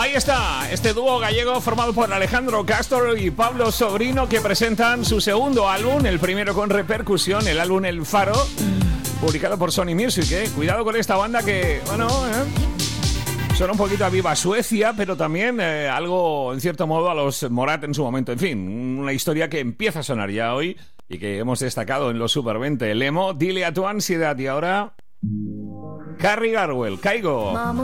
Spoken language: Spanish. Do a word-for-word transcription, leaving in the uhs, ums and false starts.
Ahí está, este dúo gallego formado por Alejandro Castro y Pablo Sobrino, que presentan su segundo álbum, el primero con repercusión, el álbum El Faro, publicado por Sony Music, ¿eh? Cuidado con esta banda que, bueno, ¿eh? suena un poquito a Viva Suecia, pero también eh, algo, en cierto modo, a los Morat en su momento. En fin, una historia que empieza a sonar ya hoy y que hemos destacado en los Super veinte. El emo, Dile a tu ansiedad. Y ahora, Carrie Garwell, Caigo.